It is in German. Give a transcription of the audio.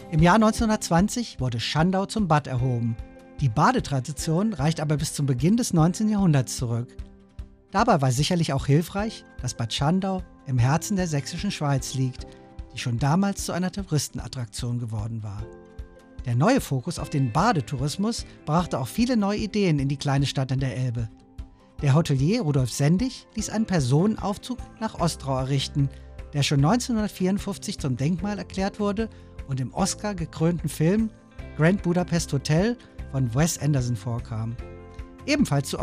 Im Jahr 1920 wurde Schandau zum Bad erhoben. Die Badetradition reicht aber bis zum Beginn des 19. Jahrhunderts zurück. Dabei war sicherlich auch hilfreich, dass Bad Schandau im Herzen der sächsischen Schweiz liegt, die schon damals zu einer Touristenattraktion geworden war. Der neue Fokus auf den Badetourismus brachte auch viele neue Ideen in die kleine Stadt an der Elbe. Der Hotelier Rudolf Sendig ließ einen Personenaufzug nach Ostrau errichten, der schon 1954 zum Denkmal erklärt wurde und im Oscar-gekrönten Film Grand Budapest Hotel von Wes Anderson vorkam. Ebenfalls zu